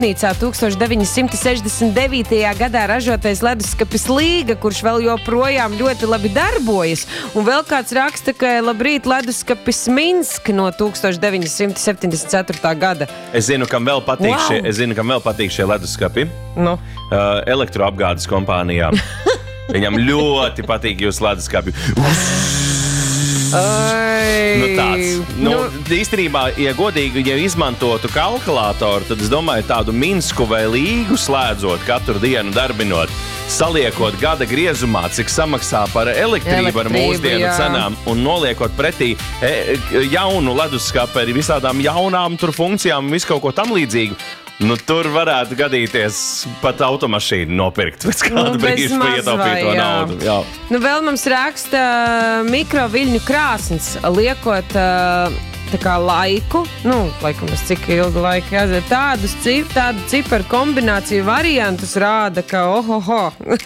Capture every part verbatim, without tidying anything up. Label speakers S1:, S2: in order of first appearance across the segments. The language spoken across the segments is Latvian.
S1: tūkstoš deviņi simti sešdesmit devītajā gadā ražotais leduskapis Līga, kurš vēl joprojām ļoti labi darbojas. Un vēl kāds raksta, ka labrīt leduskapis Minsk no tūkstoš deviņi simti septiņdesmit ceturtā gada.
S2: Es zinu, kam vēl patīk,
S1: Wow.
S2: šie, es zinu, kam vēl patīk šie leduskapi.
S1: Nu.
S2: Uh, elektroapgādes kompānijām. Viņam ļoti patīk jūsu leduskapi.
S1: Ai,
S2: Nu tāds. Nu, nu, īstenībā, ja godīgi, ja izmantotu kalkulātoru, tad es domāju, tādu Minsku vai Līgu slēdzot katru dienu darbinot, saliekot gada griezumā, cik samaksā par elektrību ar
S1: Elektrību,
S2: mūsdienu
S1: jā.
S2: cenām un noliekot pretī e, jaunu leduskapi ar visādām jaunām tur funkcijām un visu kaut ko tam līdzīgu. Nu, tur varētu gadīties pat automašīnu nopirkt pēc kāda
S1: Nu, bez
S2: brīža
S1: maz
S2: ietaupīt
S1: vai,
S2: to
S1: jā.
S2: naudu. Jā.
S1: Nu, vēl mums raksta mikroviļņu krāsnes, liekot uh, tā kā laiku, nu, laikam, es cik ilgu laiku jāzina, tādus cip, tādu ciparu kombināciju variantus rāda, ka ohoho.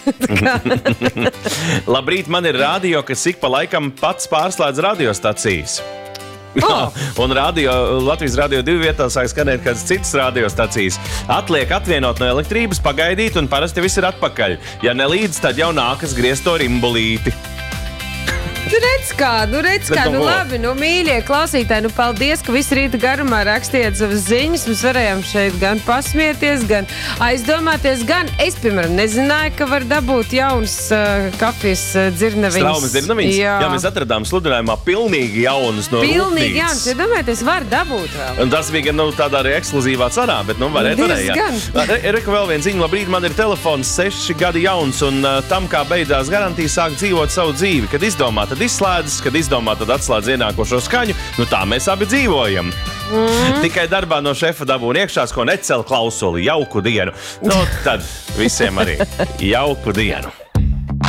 S2: Labrīt, man ir radio, kas ik pa laikam pats pārslēdz radiostacijas.
S1: Oh.
S2: Un radio, Latvijas radio divi vietā sāk skanēt kādas citas radiostacijas. Atliek atvienot no elektrības, pagaidīt, un parasti viss ir atpakaļ. Ja nelīdz, tad jau nākas griezt to rimbolīti.
S1: Tu redz kā, nu redz kā,
S2: Bet, nu,
S1: nu
S2: ko?
S1: labi, nu mīļie klausītāji, nu paldies, ka visu rītu garumā rakstījāt savas ziņas. Mēs varējām šeit gan pasmieties, gan aizdomāties, gan es, piemēram, nezināju, ka var dabūt jauns uh, kafijas uh, dzirneviņas.
S2: Straumes dzirneviņas?
S1: Jā.
S2: Jā, mēs atradām sludinājumā pilnīgi jaunas no
S1: Pilnīgi
S2: rūpnīcas.
S1: jauns, ja domājaties, var dabūt vēl.
S2: Un tas bija, nu, tādā arī ekskluzīvā cenā, bet, nu, varēja, varēja.
S1: Diezgan.
S2: Ir vēl viena ziņa, labrīt, man ir telefons seši gadi jauns, un uh, tam, kā beidzās garantija, sāk dzīvot savu dzīvi. Kad izdomā, tad izslēdzas, kad izdomā, tad atslēdz ienākošo skaņu. Nu, tā mēs abi dzīvojam. Mm. Tikai darbā no šefa dabūna iekšās, ko necel klausuli. Jauku dienu. Nu, tad visiem arī jauku dienu.